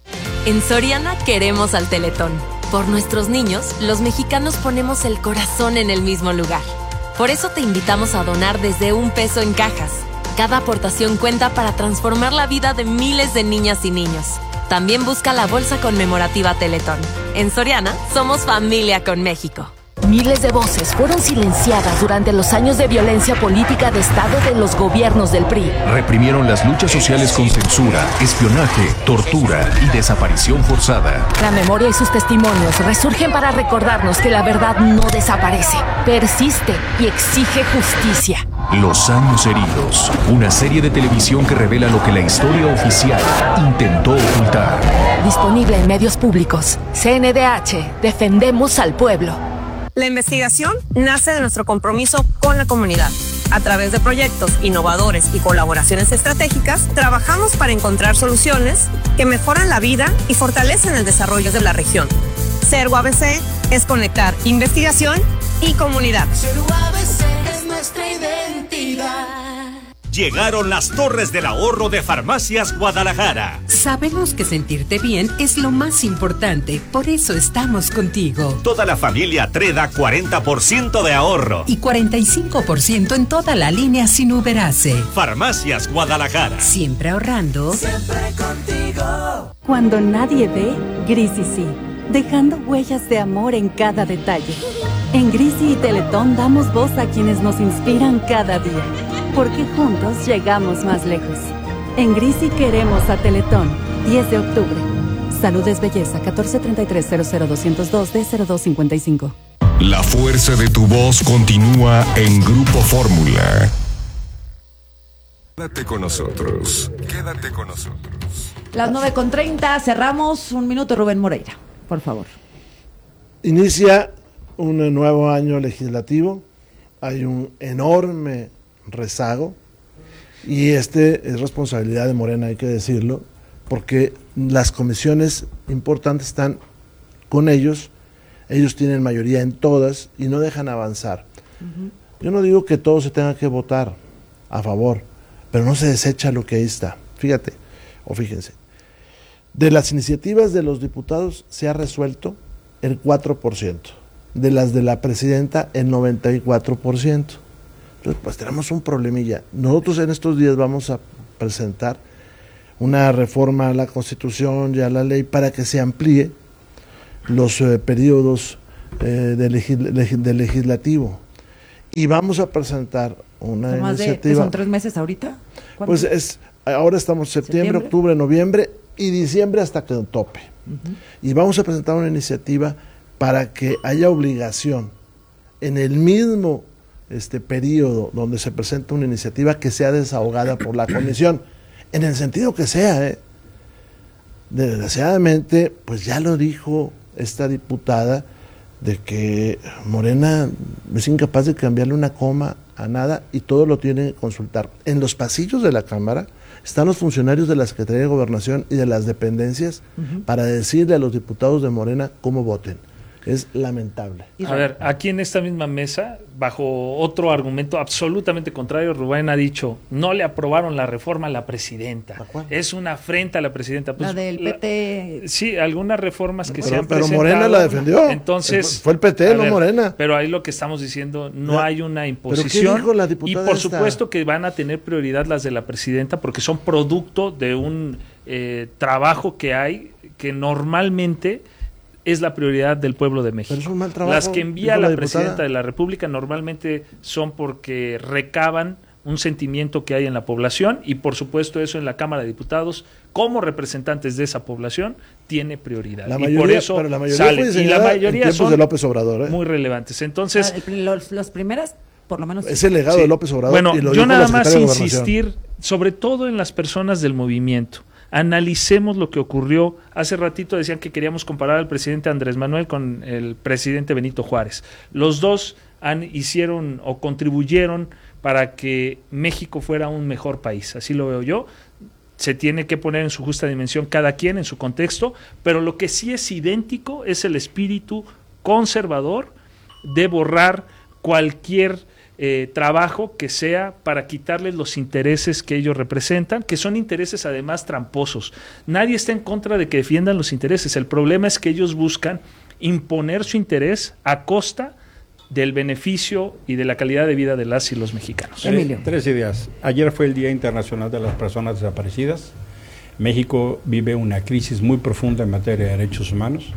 En Soriana queremos al Teletón. Por nuestros niños, los mexicanos ponemos el corazón en el mismo lugar. Por eso te invitamos a donar desde un peso en cajas. Cada aportación cuenta para transformar la vida de miles de niñas y niños. También busca la bolsa conmemorativa Teletón. En Soriana, somos familia con México. Miles de voces fueron silenciadas durante los años de violencia política de Estado de los gobiernos del P R I. Reprimieron las luchas sociales con censura, espionaje, tortura y desaparición forzada. La memoria y sus testimonios resurgen para recordarnos que la verdad no desaparece, persiste y exige justicia. Los años heridos, una serie de televisión que revela lo que la historia oficial intentó ocultar. Disponible en medios públicos. C N D H, defendemos al pueblo. La investigación nace de nuestro compromiso con la comunidad. A través de proyectos innovadores y colaboraciones estratégicas, trabajamos para encontrar soluciones que mejoran la vida y fortalecen el desarrollo de la región. Ser U A B C es conectar investigación y comunidad. Ser U A B C es nuestra identidad. Llegaron las Torres del Ahorro de Farmacias Guadalajara. Sabemos que sentirte bien es lo más importante, por eso estamos contigo. Toda la familia Treda, cuarenta por ciento de ahorro. Y cuarenta y cinco por ciento en toda la línea sin Uberace. Farmacias Guadalajara. Siempre ahorrando. Siempre contigo. Cuando nadie ve, Grisi sí. Dejando huellas de amor en cada detalle. En Grisi y Teletón damos voz a quienes nos inspiran cada día. porque juntos llegamos más lejos. En Grisi queremos a Teletón, diez de octubre. Salud es belleza, catorce treinta y tres cero cero doscientos dos D cero dos cincuenta y cinco. La fuerza de tu voz continúa en Grupo Fórmula. Quédate con nosotros. Quédate con nosotros. Las nueve con treinta, cerramos. Un minuto, Rubén Moreira, por favor. Inicia un nuevo año legislativo. Hay un enorme rezago. Y este es responsabilidad de Morena, hay que decirlo, porque las comisiones importantes están con ellos, ellos tienen mayoría en todas y no dejan avanzar. Uh-huh. Yo no digo que todo se tenga que votar a favor, pero no se desecha lo que ahí está. Fíjate, o fíjense, de las iniciativas de los diputados se ha resuelto el cuatro por ciento, de las de la presidenta el noventa y cuatro por ciento. Entonces, pues tenemos un problemilla. Nosotros en estos días vamos a presentar una reforma a la Constitución y a la ley para que se amplíe los eh, periodos eh, de, legis leg de legislativo. Y vamos a presentar una ¿Son más iniciativa. De, ¿Son tres meses ahorita? Pues es, ahora estamos septiembre, ¿Septiembre? octubre, noviembre y diciembre hasta que tope. Uh-huh. Y vamos a presentar una iniciativa para que haya obligación en el mismo este periodo donde se presenta una iniciativa que sea desahogada por la comisión, en el sentido que sea, ¿eh? Desgraciadamente, pues ya lo dijo esta diputada, de que Morena es incapaz de cambiarle una coma a nada y todo lo tiene que consultar. En los pasillos de la Cámara están los funcionarios de la Secretaría de Gobernación y de las dependencias uh-huh. para decirle a los diputados de Morena cómo voten. Es lamentable. A ver, aquí en esta misma mesa, bajo otro argumento absolutamente contrario, Rubén ha dicho, no le aprobaron la reforma a la presidenta. Es una afrenta a la presidenta. Pues, la del P T. La, sí, algunas reformas que pero, se han pero presentado. Morena la defendió. Entonces, fue el P T, no ver, Morena. Pero ahí lo que estamos diciendo, no ¿Ya? hay una imposición. ¿Pero qué dijo la diputada y por esta? supuesto que van a tener prioridad las de la presidenta porque son producto de un eh, trabajo que hay que normalmente es la prioridad del pueblo de México. Pero es un mal trabajo, las que envía la, la presidenta de la República normalmente son porque recaban un sentimiento que hay en la población y por supuesto eso en la Cámara de Diputados como representantes de esa población tiene prioridad. La y mayoría, por eso pero la mayoría salen y la mayoría son de López Obrador, ¿eh? muy relevantes. Entonces, los, los primeras por lo menos es el legado sí. de López Obrador. Bueno, y lo yo nada más insistir sobre todo en las personas del movimiento. Analicemos lo que ocurrió. Hace ratito decían que queríamos comparar al presidente Andrés Manuel con el presidente Benito Juárez. Los dos han, hicieron o contribuyeron para que México fuera un mejor país. Así lo veo yo. Se tiene que poner en su justa dimensión cada quien en su contexto, pero lo que sí es idéntico es el espíritu conservador de borrar cualquier Eh, trabajo que sea para quitarles los intereses que ellos representan, que son intereses además tramposos. Nadie está en contra de que defiendan los intereses, el problema es que ellos buscan imponer su interés a costa del beneficio y de la calidad de vida de las y los mexicanos. Emilio. Tres ideas. Ayer fue el Día Internacional de las Personas Desaparecidas. México vive una crisis muy profunda en materia de derechos humanos.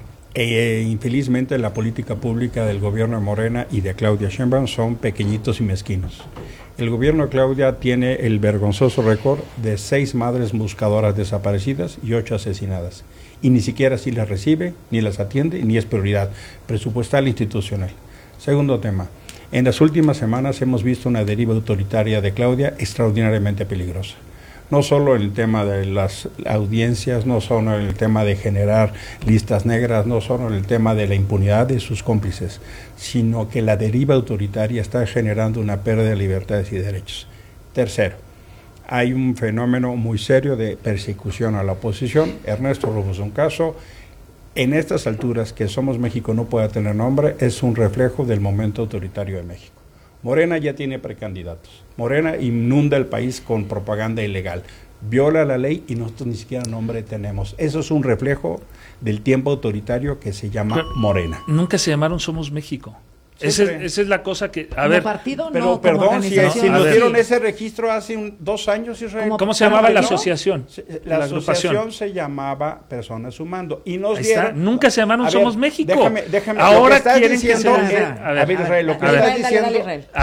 E, infelizmente la política pública del gobierno de Morena y de Claudia Sheinbaum son pequeñitos y mezquinos. El gobierno de Claudia tiene el vergonzoso récord de seis madres buscadoras desaparecidas y ocho asesinadas. Y ni siquiera así las recibe, ni las atiende, ni es prioridad presupuestal e institucional. Segundo tema, en las últimas semanas hemos visto una deriva autoritaria de Claudia extraordinariamente peligrosa. No solo en el tema de las audiencias, no solo en el tema de generar listas negras, no solo en el tema de la impunidad de sus cómplices, sino que la deriva autoritaria está generando una pérdida de libertades y derechos. Tercero, hay un fenómeno muy serio de persecución a la oposición. Ernesto Rufo es un caso. En estas alturas, que Somos México no pueda tener nombre, es un reflejo del momento autoritario de México. Morena ya tiene precandidatos. Morena inunda el país con propaganda ilegal. Viola la ley y nosotros ni siquiera nombre tenemos. Eso es un reflejo del tiempo autoritario que se llama pero, Morena. Nunca se llamaron Somos México. Esa es, esa es la cosa que... A ver, partido, pero no, perdón, si, si nos ver. dieron ese registro hace un, dos años, Israel. ¿Cómo, ¿Cómo se llamaba la asociación? La, la asociación agrupación se llamaba Personas Sumando. Y nos Ahí dieron... Está. Nunca se llamaron ver, Somos México. Déjame, déjame, ahora que quieren diciendo, que se... Eh, a ver, Israel, lo que a ver, estás diciendo... A ver,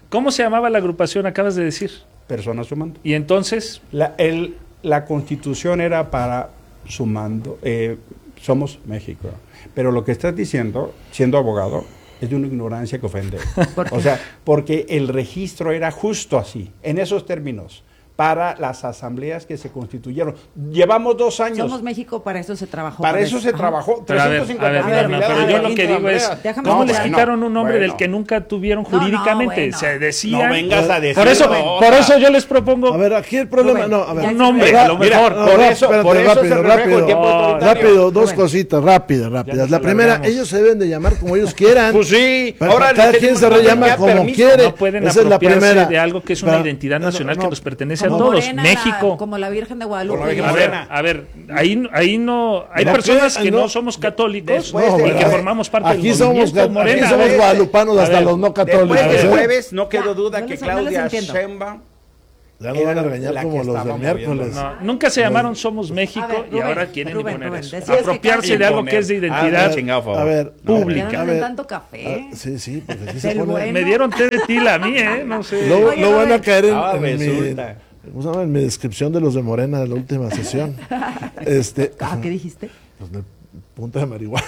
¿Cómo se llamaba la agrupación, acabas de decir? Personas Sumando. ¿Y entonces? La, el, la constitución era para Sumando, eh, Somos México. Pero lo que estás diciendo, siendo abogado, es de una ignorancia que ofende. O sea, porque el registro era justo así, en esos términos, para las asambleas que se constituyeron. Llevamos dos años. Somos México, para eso se trabajó. Para eso se trabajó. Pero a ver, a ver, a ver, pero yo lo que digo es, ¿cómo les quitaron un nombre del que nunca tuvieron jurídicamente? Se decían. No vengas a decir. Por eso, por eso yo les propongo. A ver, aquí el problema, no, a ver. Un nombre, a lo mejor. Por eso, por eso rápido, rápido, rápido, dos cositas, rápidas, rápidas. La primera, ellos se deben de llamar como ellos quieran. Pues sí. Ahora cada quien se rellama como quiere. No pueden apropiarse de algo que es una identidad nacional que nos pertenece a todos. México. Como la Virgen de Guadalupe. A ver, a ver, ahí, ahí no, hay personas que no somos católicos y que formamos parte aquí del somos, movimiento Morena. Aquí somos guadalupanos hasta los no católicos. Después del ¿eh? jueves, no quedó duda que Claudia Sheinbaum ya nos van a regañar como los del miércoles. No, nunca se llamaron Somos México ver, Rubén, y ahora quieren Rubén, imponer Rubén, eso. Apropiarse que de algo que es de identidad a ver, pública. No, tanto café. Ah, sí, sí, porque sí se pone... bueno. Me dieron té de tila a mí, ¿eh? No sé. No, Oye, no van a caer en, ah, en mi... ¿Cómo se llama? En mi descripción de los de Morena de la última sesión. este, ah, ¿qué dijiste? Pues de punta de marihuana.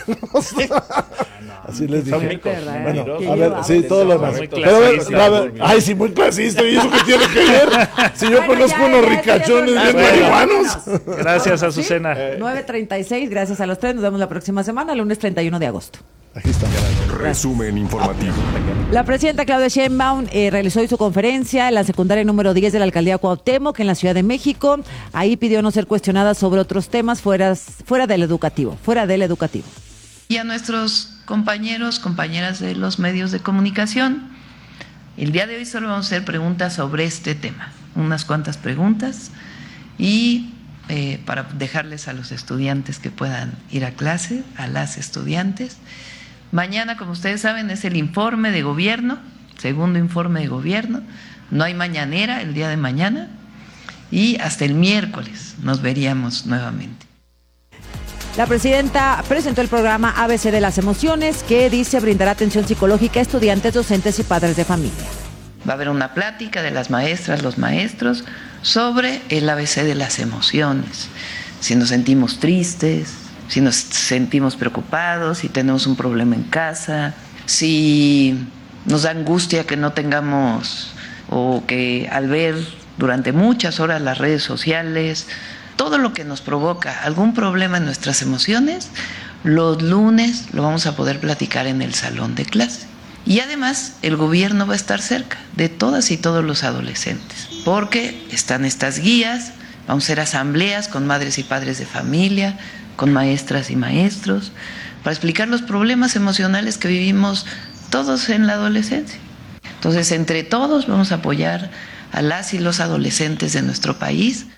Así les Son dije. ricos, bueno, ¿eh? a ver, sí, todo lo demás. Muy Pero a ver, a ver, ay, sí, muy clasista. ¿Y eso qué tiene que ver? Si yo bueno, conozco ya, unos ya, ricachones ya, bien ya, marihuanos. Gracias, Azucena. ¿Sí? nueve treinta y seis, gracias a los tres. Nos vemos la próxima semana, lunes treinta y uno de agosto. Aquí está. Resumen informativo. La presidenta Claudia Sheinbaum eh, realizó hoy su conferencia en la secundaria número diez de la alcaldía Cuauhtémoc, en la Ciudad de México. Ahí pidió no ser cuestionada sobre otros temas fuera, fuera del educativo, fuera del educativo. Y a nuestros compañeros, compañeras de los medios de comunicación, el día de hoy solo vamos a hacer preguntas sobre este tema, unas cuantas preguntas, y eh, para dejarles a los estudiantes que puedan ir a clase, a las estudiantes. Mañana, como ustedes saben, es el informe de gobierno, segundo informe de gobierno, no hay mañanera el día de mañana, y hasta el miércoles nos veríamos nuevamente. La presidenta presentó el programa A B C de las emociones, que dice brindará atención psicológica a estudiantes, docentes y padres de familia. Va a haber una plática de las maestras, los maestros, sobre el A B C de las emociones. Si nos sentimos tristes, si nos sentimos preocupados, si tenemos un problema en casa, si nos da angustia que no tengamos, o que al ver durante muchas horas las redes sociales, todo lo que nos provoca algún problema en nuestras emociones, los lunes lo vamos a poder platicar en el salón de clase. Y además el gobierno va a estar cerca de todas y todos los adolescentes, porque están estas guías, vamos a hacer asambleas con madres y padres de familia, con maestras y maestros, para explicar los problemas emocionales que vivimos todos en la adolescencia. Entonces, entre todos vamos a apoyar a las y los adolescentes de nuestro país.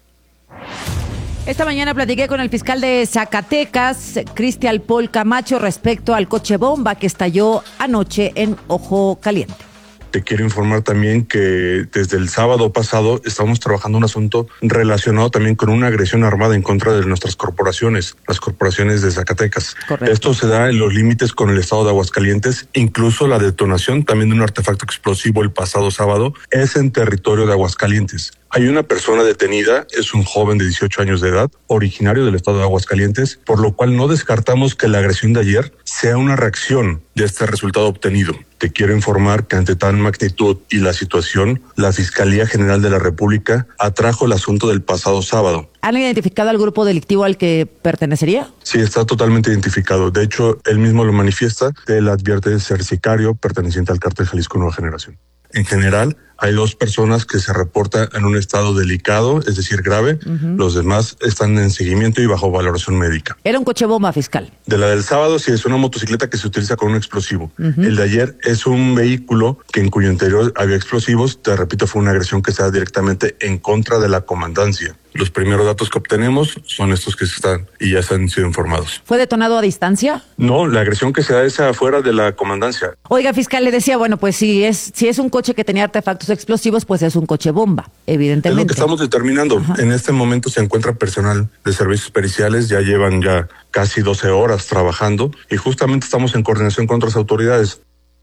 Esta mañana platiqué con el fiscal de Zacatecas, Cristian Paul Camacho, respecto al coche bomba que estalló anoche en Ojo Caliente. Te quiero informar también que desde el sábado pasado estamos trabajando un asunto relacionado también con una agresión armada en contra de nuestras corporaciones, las corporaciones de Zacatecas. Correcto. Esto se da en los límites con el estado de Aguascalientes. Incluso la detonación también de un artefacto explosivo el pasado sábado es en territorio de Aguascalientes. Hay una persona detenida, es un joven de dieciocho años de edad, originario del estado de Aguascalientes, por lo cual no descartamos que la agresión de ayer sea una reacción de este resultado obtenido. Te quiero informar que ante tal magnitud y la situación, la Fiscalía General de la República atrajo el asunto del pasado sábado. ¿Han identificado al grupo delictivo al que pertenecería? Sí, está totalmente identificado. De hecho, él mismo lo manifiesta. Él advierte de ser sicario perteneciente al Cártel Jalisco Nueva Generación. En general, hay dos personas que se reportan en un estado delicado, es decir, grave. Uh-huh. Los demás están en seguimiento y bajo valoración médica. Era un coche bomba, fiscal. De la del sábado, sí, es una motocicleta que se utiliza con un explosivo. Uh-huh. El de ayer es un vehículo que en cuyo interior había explosivos. Te repito, fue una agresión que se da directamente en contra de la comandancia. Los primeros datos que obtenemos son estos que están y ya se han sido informados. ¿Fue detonado a distancia? No, la agresión que se da es afuera de la comandancia. Oiga, fiscal, le decía, bueno, pues si es si es un coche que tenía artefactos explosivos, pues es un coche bomba, evidentemente. Es lo que estamos determinando. Ajá. En este momento se encuentra personal de servicios periciales, ya llevan ya casi doce horas trabajando y justamente estamos en coordinación con otras autoridades.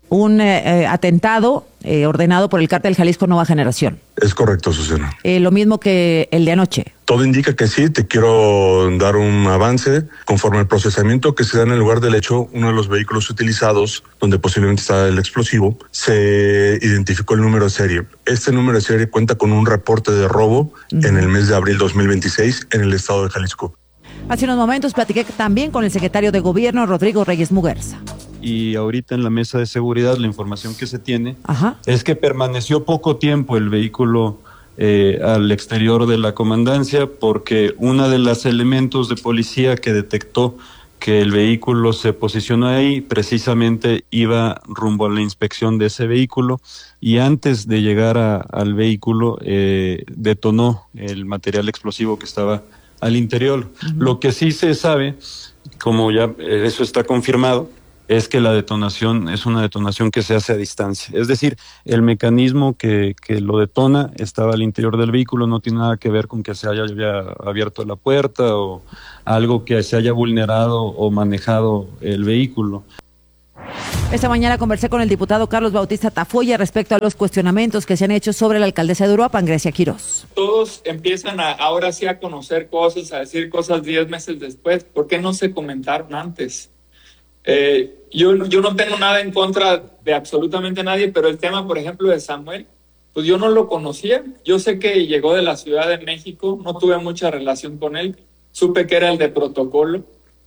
un eh, eh, atentado eh, ordenado por el Cártel Jalisco Nueva Generación. Es correcto, Susana. Eh, lo mismo que el de anoche. Todo indica que sí. Te quiero dar un avance. Conforme al procesamiento que se da en el lugar del hecho, uno de los vehículos utilizados, donde posiblemente está el explosivo, se identificó el número de serie. Este número de serie cuenta con un reporte de robo uh-huh. en el mes de abril dos mil veintiséis en el estado de Jalisco. Hace unos momentos platiqué también con el secretario de Gobierno, Rodrigo Reyes Muguerza. Y ahorita en la mesa de seguridad la información que se tiene Ajá. es que permaneció poco tiempo el vehículo eh, al exterior de la comandancia, porque uno de los elementos de policía que detectó que el vehículo se posicionó ahí precisamente iba rumbo a la inspección de ese vehículo, y antes de llegar a, al vehículo eh, detonó el material explosivo que estaba al interior. Uh-huh. Lo que sí se sabe, como ya eh, eso está confirmado, es que la detonación es una detonación que se hace a distancia. Es decir, el mecanismo que, que lo detona estaba al interior del vehículo, no tiene nada que ver con que se haya abierto la puerta o algo que se haya vulnerado o manejado el vehículo. Esta mañana conversé con el diputado Carlos Bautista Tafoya respecto a los cuestionamientos que se han hecho sobre la alcaldesa de Uruapan, Grecia Quirós. Todos empiezan a, ahora sí a conocer cosas, a decir cosas diez meses después. ¿Por qué no se comentaron antes? Eh, yo, yo no tengo nada en contra de absolutamente nadie, pero el tema, por ejemplo, de Samuel, pues yo no lo conocía. Yo sé que llegó de la Ciudad de México, no tuve mucha relación con él, supe que era el de protocolo,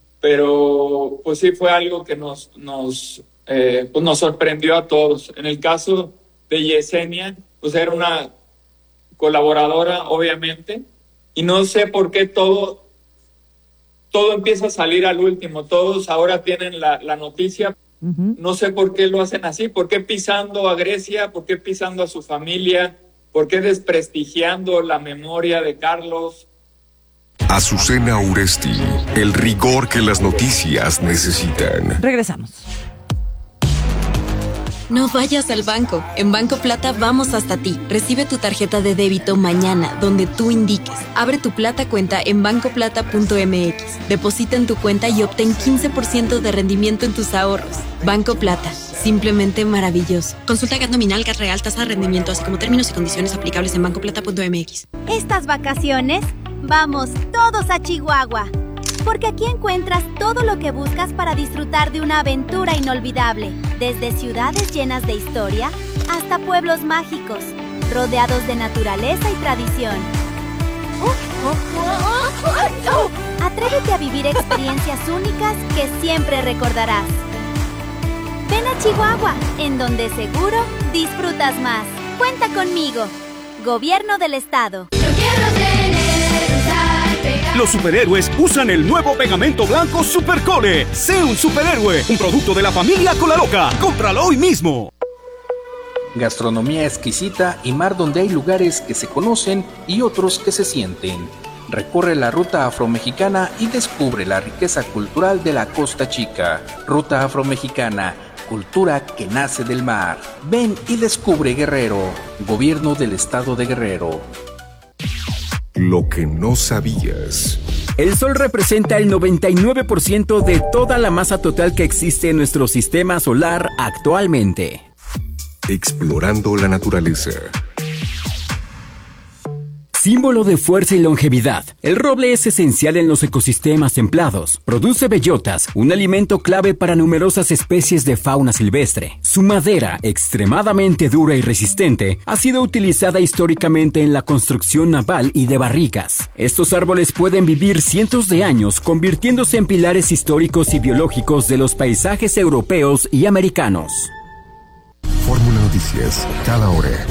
pero pues sí fue algo que nos, nos, eh, pues nos sorprendió a todos. En el caso de Yesenia, pues era una colaboradora, obviamente, y no sé por qué todo... todo empieza a salir al último, todos ahora tienen la, la noticia, uh-huh. No sé por qué lo hacen así, por qué pisando a Grecia, por qué pisando a su familia, por qué desprestigiando la memoria de Carlos. Azucena Uresti, el rigor que las noticias necesitan. Regresamos. No vayas al banco. En Banco Plata vamos hasta ti. Recibe tu tarjeta de débito mañana, donde tú indiques. Abre tu Plata cuenta en banco plata punto m x. Deposita en tu cuenta y obtén quince por ciento de rendimiento en tus ahorros. Banco Plata. Simplemente maravilloso. Consulta G A T nominal, G A T real, tasa de rendimiento, así como términos y condiciones aplicables en banco plata punto m x. Estas vacaciones, vamos todos a Chihuahua. Porque aquí encuentras todo lo que buscas para disfrutar de una aventura inolvidable. Desde ciudades llenas de historia hasta pueblos mágicos, rodeados de naturaleza y tradición. Atrévete a vivir experiencias únicas que siempre recordarás. Ven a Chihuahua, en donde seguro disfrutas más. Cuenta conmigo. Gobierno del Estado. Yo quiero tener, usar, pegar. Los superhéroes usan el nuevo pegamento blanco Supercole. Sé un superhéroe, un producto de la familia Colaloca. Cómpralo hoy mismo. Gastronomía exquisita y mar donde hay lugares que se conocen y otros que se sienten. Recorre la ruta afromexicana y descubre la riqueza cultural de la Costa Chica. Ruta afromexicana, cultura que nace del mar. Ven y descubre Guerrero. Gobierno del Estado de Guerrero. Lo que no sabías. El Sol representa el noventa y nueve por ciento de toda la masa total que existe en nuestro sistema solar actualmente. Explorando la naturaleza. Símbolo de fuerza y longevidad, el roble es esencial en los ecosistemas templados. Produce bellotas, un alimento clave para numerosas especies de fauna silvestre. Su madera, extremadamente dura y resistente, ha sido utilizada históricamente en la construcción naval y de barricas. Estos árboles pueden vivir cientos de años, convirtiéndose en pilares históricos y biológicos de los paisajes europeos y americanos. Fórmula Noticias, cada hora.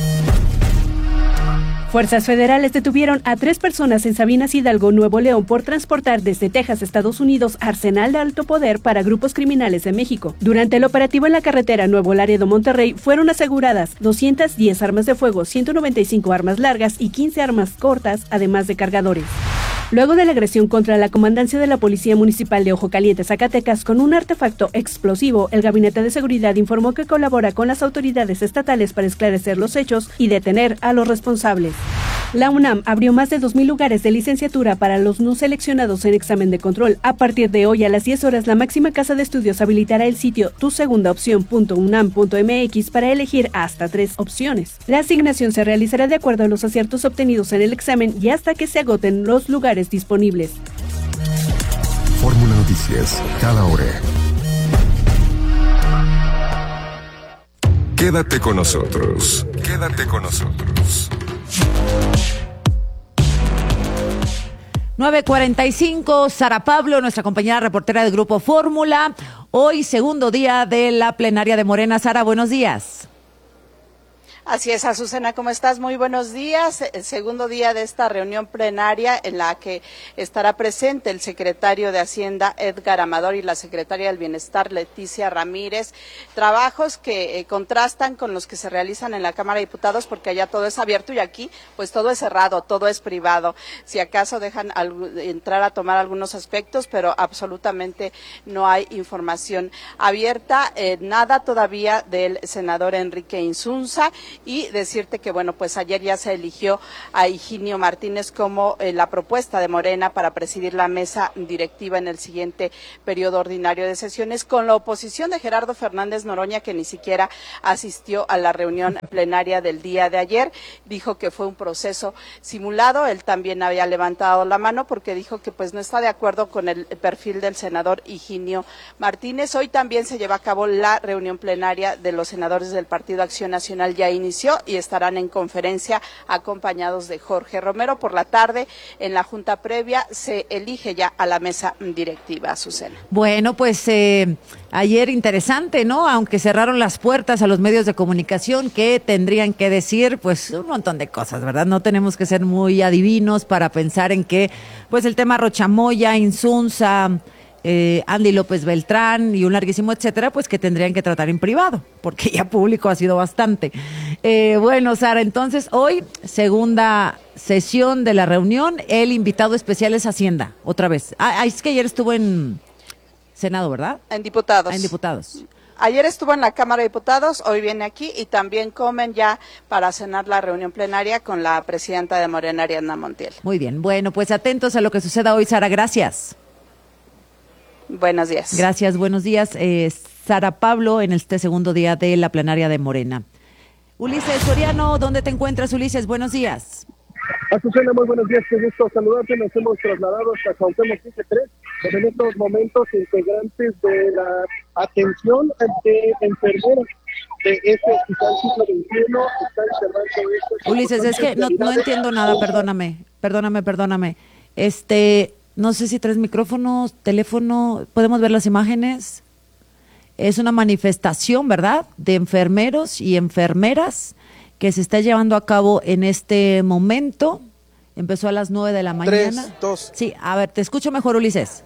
Fuerzas federales detuvieron a tres personas en Sabinas Hidalgo, Nuevo León, por transportar desde Texas, Estados Unidos, arsenal de alto poder para grupos criminales en México. Durante el operativo en la carretera Nuevo Laredo-Monterrey, fueron aseguradas doscientas diez armas de fuego, ciento noventa y cinco armas largas y quince armas cortas, además de cargadores. Luego de la agresión contra la comandancia de la Policía Municipal de Ojo Caliente, Zacatecas, con un artefacto explosivo, el Gabinete de Seguridad informó que colabora con las autoridades estatales para esclarecer los hechos y detener a los responsables. La UNAM abrió más de dos mil lugares de licenciatura para los no seleccionados en examen de control. A partir de hoy a las diez horas, la máxima casa de estudios habilitará el sitio tu segunda opción punto unam punto m x para elegir hasta tres opciones. La asignación se realizará de acuerdo a los aciertos obtenidos en el examen y hasta que se agoten los lugares disponibles. Fórmula Noticias, cada hora. Quédate con nosotros. Quédate con nosotros. nueve cuarenta y cinco, Sara Pablo, nuestra compañera reportera del Grupo Fórmula. Hoy, segundo día de la plenaria de Morena. Sara, buenos días. Así es, Azucena, ¿cómo estás? Muy buenos días. El segundo día de esta reunión plenaria en la que estará presente el secretario de Hacienda, Edgar Amador, y la secretaria del Bienestar, Leticia Ramírez. Trabajos que eh, contrastan con los que se realizan en la Cámara de Diputados, porque allá todo es abierto y aquí pues todo es cerrado, todo es privado. Si acaso dejan al, entrar a tomar algunos aspectos, pero absolutamente no hay información abierta, eh, nada todavía del senador Enrique Insunza. Y decirte que, bueno, pues ayer ya se eligió a Higinio Martínez como eh, la propuesta de Morena para presidir la mesa directiva en el siguiente periodo ordinario de sesiones, con la oposición de Gerardo Fernández Noroña, que ni siquiera asistió a la reunión plenaria del día de ayer. Dijo que fue un proceso simulado. Él también había levantado la mano porque dijo que pues no está de acuerdo con el perfil del senador Higinio Martínez. Hoy también se lleva a cabo la reunión plenaria de los senadores del Partido Acción Nacional. Ya inició y estarán en conferencia acompañados de Jorge Romero. Por la tarde, en la junta previa, se elige ya a la mesa directiva, Azucena. Bueno, pues eh, ayer interesante, ¿no? Aunque cerraron las puertas a los medios de comunicación que tendrían que decir, pues, un montón de cosas, ¿verdad? No tenemos que ser muy adivinos para pensar en que, pues, el tema Rochamoya, Insunza, Eh, Andy López Beltrán y un larguísimo etcétera, pues que tendrían que tratar en privado, porque ya público ha sido bastante. Eh, bueno, Sara, entonces hoy, segunda sesión de la reunión, el invitado especial es Hacienda, otra vez. Ah, es que ayer estuvo en Senado, ¿verdad? En Diputados. Ah, en Diputados. Ayer estuvo en la Cámara de Diputados, hoy viene aquí y también comen ya para cenar la reunión plenaria con la presidenta de Morena, Ariadna Montiel. Muy bien, bueno, pues atentos a lo que suceda hoy, Sara, gracias. Buenos días. Gracias, buenos días. Eh, Sara Pablo, en este segundo día de la plenaria de Morena. Ulises Soriano, ¿dónde te encuentras, Ulises? Buenos días. Azucena, muy buenos días, qué gusto saludarte. Nos hemos trasladado hasta Cuauhtémoc tres, donde en estos momentos integrantes de la atención ante enfermeros de este hospital siglo veintiuno están cerrando esto. Ulises, es que no, no entiendo nada, perdóname, perdóname, perdóname. Este... No sé si traes micrófono, teléfono, podemos ver las imágenes. Es una manifestación, ¿verdad?, de enfermeros y enfermeras que se está llevando a cabo en este momento. Empezó a las nueve de la mañana. Tres, dos. Sí, a ver, te escucho mejor, Ulises.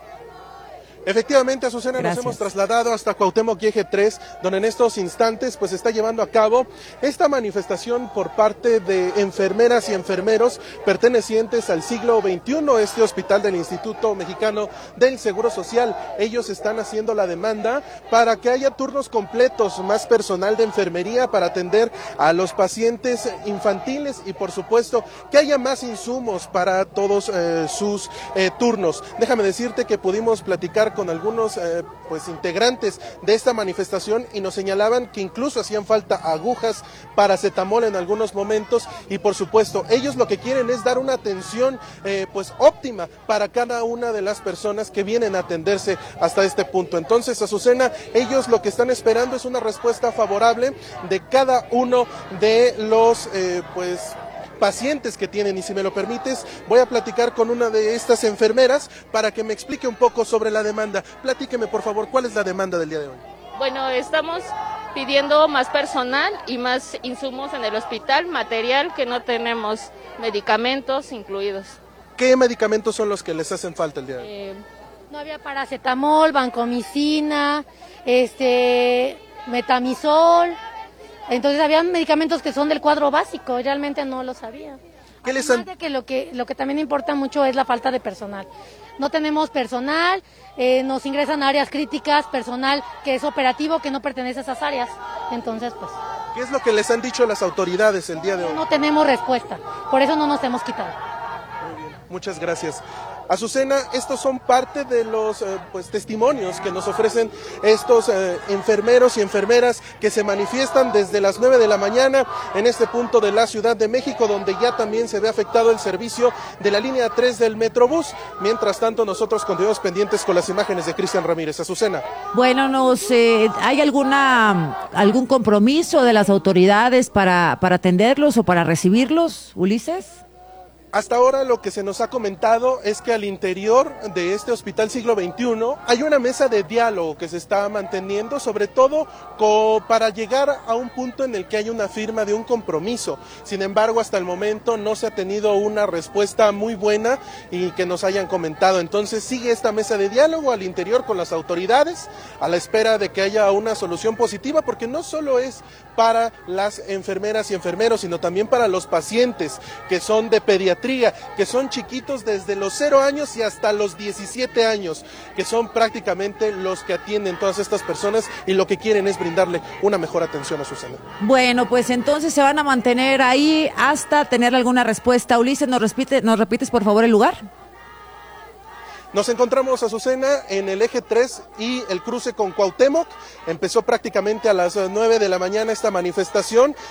Efectivamente, Azucena, Gracias. Nos hemos trasladado hasta Cuauhtémoc Eje tres, donde en estos instantes pues se está llevando a cabo esta manifestación por parte de enfermeras y enfermeros pertenecientes al siglo veintiuno, este hospital del Instituto Mexicano del Seguro Social. Ellos están haciendo la demanda para que haya turnos completos, más personal de enfermería para atender a los pacientes infantiles y por supuesto que haya más insumos para todos eh, sus eh, turnos. Déjame decirte que pudimos platicar con algunos eh, pues integrantes de esta manifestación y nos señalaban que incluso hacían falta agujas, paracetamol en algunos momentos y por supuesto ellos lo que quieren es dar una atención eh, pues óptima para cada una de las personas que vienen a atenderse hasta este punto. Entonces, Azucena, ellos lo que están esperando es una respuesta favorable de cada uno de los eh, pues pacientes que tienen, y si me lo permites, voy a platicar con una de estas enfermeras para que me explique un poco sobre la demanda. Platíqueme, por favor, ¿cuál es la demanda del día de hoy? Bueno, estamos pidiendo más personal y más insumos en el hospital, material que no tenemos, medicamentos incluidos. ¿Qué medicamentos son los que les hacen falta el día de hoy? Eh, no había paracetamol, vancomicina, este, metamisol. Entonces había medicamentos que son del cuadro básico, realmente no lo sabía. ¿Qué les han... de que lo que lo que también importa mucho es la falta de personal. No tenemos personal, eh, nos ingresan a áreas críticas, personal que es operativo, que no pertenece a esas áreas. Entonces, pues... ¿Qué es lo que les han dicho las autoridades el día de hoy? No tenemos respuesta, por eso no nos hemos quitado. Muy bien, muchas gracias. Azucena, estos son parte de los eh, pues, testimonios que nos ofrecen estos eh, enfermeros y enfermeras que se manifiestan desde las nueve de la mañana en este punto de la Ciudad de México, donde ya también se ve afectado el servicio de la línea tres del Metrobús. Mientras tanto, nosotros continuamos pendientes con las imágenes de Cristian Ramírez. Azucena. Bueno, no sé, ¿hay alguna algún compromiso de las autoridades para, para atenderlos o para recibirlos, Ulises? Hasta ahora lo que se nos ha comentado es que al interior de este Hospital Siglo veintiuno hay una mesa de diálogo que se está manteniendo, sobre todo para llegar a un punto en el que hay una firma de un compromiso. Sin embargo, hasta el momento no se ha tenido una respuesta muy buena y que nos hayan comentado. Entonces sigue esta mesa de diálogo al interior con las autoridades a la espera de que haya una solución positiva, porque no solo es para las enfermeras y enfermeros, sino también para los pacientes que son de pediatría, que son chiquitos desde los cero años y hasta los diecisiete años, que son prácticamente los que atienden todas estas personas y lo que quieren es brindarle una mejor atención a su salud. Bueno, pues entonces se van a mantener ahí hasta tener alguna respuesta. Ulises, ¿nos, repite, nos repites por favor el lugar? Nos encontramos, Azucena, en el eje tres y el cruce con Cuauhtémoc. Empezó prácticamente a las nueve de la mañana esta manifestación